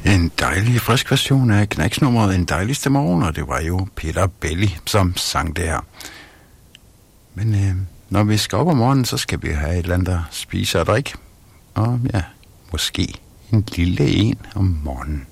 En dejlig frisk version af Knæksnummeret En dejligste morgen, og det var jo Peter Belli, som sang det her. Men når vi skal op om morgenen, så skal vi have et eller andet at spise og drikke. Og ja, måske en lille en om morgenen.